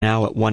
now at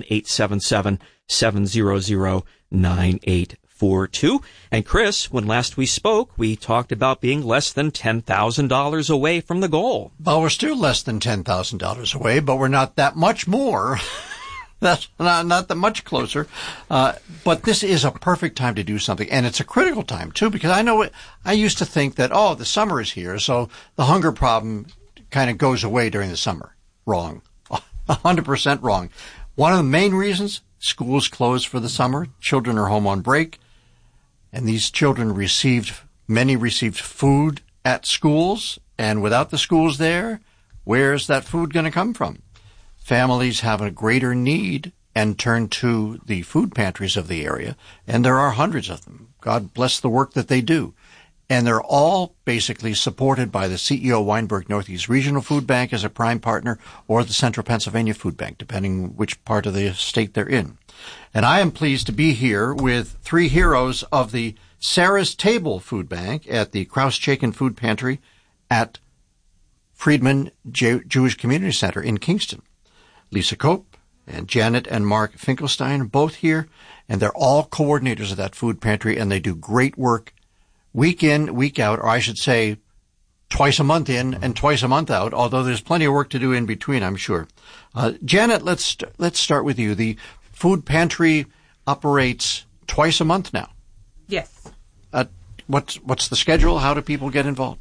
1-877-700-9842. And Chris, when last we spoke, we talked about being less than $10,000 away from the goal. Well, we're still less than $10,000 away, but we're not that much more. That's not that much closer. But this is a perfect time to do something. And it's a critical time, too, because I used to think that, the summer is here, so the hunger problem kind of goes away during the summer. Wrong. 100% wrong. One of the main reasons, schools closed for the summer. Children are home on break. And these children many received food at schools. And without the schools there, where's that food going to come from? Families have a greater need and turn to the food pantries of the area, and there are hundreds of them. God bless the work that they do. And they're all basically supported by the CEO Weinberg Northeast Regional Food Bank as a prime partner, or the Central Pennsylvania Food Bank, depending which part of the state they're in. And I am pleased to be here with three heroes of the Sarah's Table Food Bank at the Kraus-Chaikin Food Pantry at Friedman Jewish Community Center in Kingston. Lisa Cope and Janet and Mark Finkelstein are both here, and they're all coordinators of that food pantry, and they do great work week in, week out, or I should say twice a month in and twice a month out, although there's plenty of work to do in between, I'm sure. Janet, let's start with you. The food pantry operates twice a month now. Yes. What's the schedule? How do people get involved?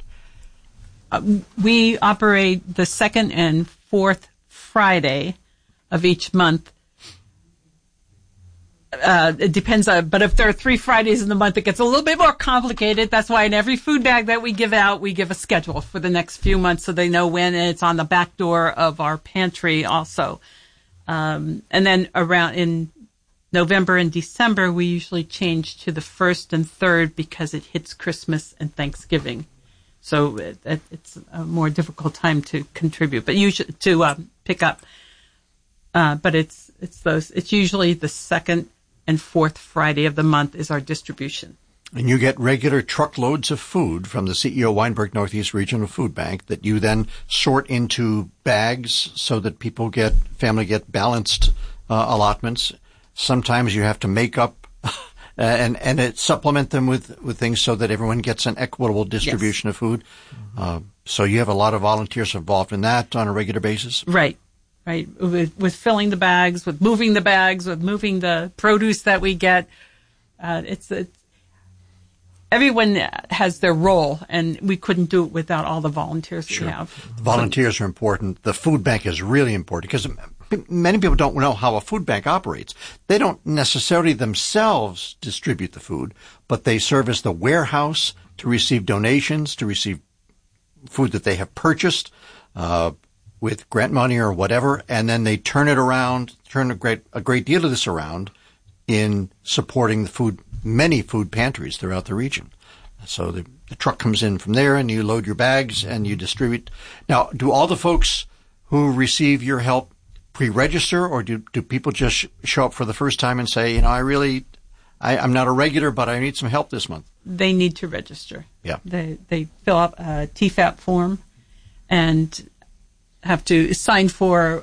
We operate the second and fourth Friday of each month. It depends but if there are 3 Fridays in the month, it gets a little bit more complicated. That's why in every food bag that we give out, we give a schedule for the next few months so they know when, and it's on the back door of our pantry also. And then around in November and December, we usually change to the 1st and 3rd because it hits Christmas and Thanksgiving. So it's a more difficult time to contribute, but usually to pick up. But it's usually the 2nd and 4th Friday of the month is our distribution. And you get regular truckloads of food from the CEO Weinberg Northeast Regional Food Bank that you then sort into bags so that family get balanced allotments. Sometimes you have to make up and supplement them with things so that everyone gets an equitable distribution of food. So you have a lot of volunteers involved in that on a regular basis? Right. With filling the bags, with moving the bags, with moving the produce that we get. Everyone has their role, and we couldn't do it without all the volunteers we have. Volunteers are important. The food bank is really important because many people don't know how a food bank operates. They don't necessarily themselves distribute the food, but they serve as the warehouse to receive donations, to receive food that they have purchased with grant money or whatever, and then they turn it around, turn a great deal of this around in supporting the many food pantries throughout the region. So the truck comes in from there, and you load your bags and you distribute. Now, do all the folks who receive your help pre-register, or do people just show up for the first time and say, I'm not a regular, but I need some help this month? They need to register. Yeah. They fill out a TFAP form and have to sign for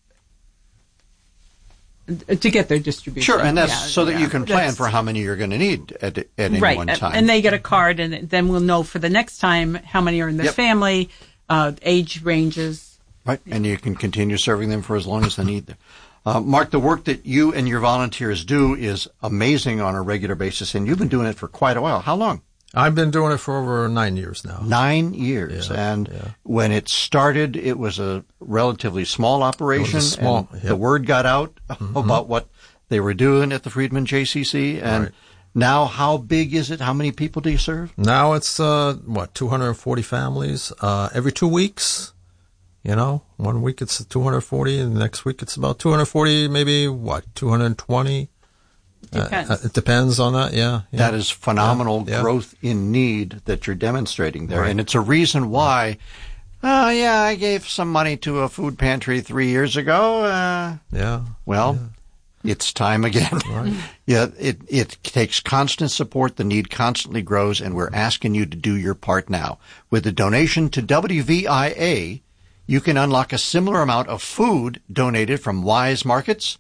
to get their distribution. Sure, and that's so that you can plan for how many you're going to need at any one time. And they get a card, and then we'll know for the next time how many are in their family, age ranges. Right, and you can continue serving them for as long as they need them. Mark, the work that you and your volunteers do is amazing on a regular basis, and you've been doing it for quite a while. How long? I've been doing it for over 9 years now. 9 years. When it started, it was a relatively small operation. It was small. The word got out about what they were doing at the Friedman JCC. And now, how big is it? How many people do you serve? Now it's, 240 families every 2 weeks. 1 week it's 240, and the next week it's about 240, maybe 220. Depends. It depends on that, yeah. That is phenomenal growth in need that you're demonstrating there. Right. And it's a reason why, I gave some money to a food pantry 3 years ago. It's time again. Right. It takes constant support. The need constantly grows, and we're asking you to do your part now. With a donation to WVIA, you can unlock a similar amount of food donated from Wise Markets,